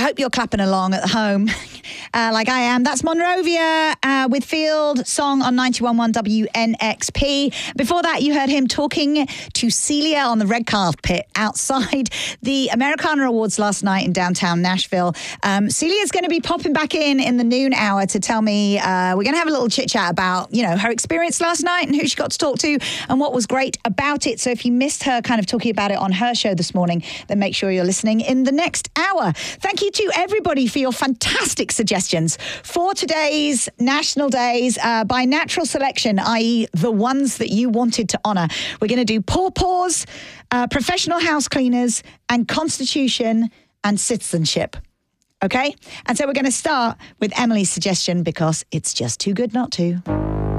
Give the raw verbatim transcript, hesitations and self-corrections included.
hope you're clapping along at home uh, like I am. That's Monrovia uh, with Field, song on ninety-one point one W N X P. Before that, you heard him talking to Celia on the red carpet outside the Americana Awards last night in downtown Nashville. Um, Celia's going to be popping back in in the noon hour to tell me, uh, we're going to have a little chit chat about, you know, her experience last night and who she got to talk to and what was great about it. So if you missed her kind of talking about it on her show this morning, then make sure you're listening in the next hour. Thank you to everybody for your fantastic suggestions for today's National Days uh, by natural selection, that is the ones that you wanted to honour. We're going to do Paw Paws, uh, professional house cleaners, and Constitution and citizenship. Okay? And so we're going to start with Emily's suggestion because it's just too good not to.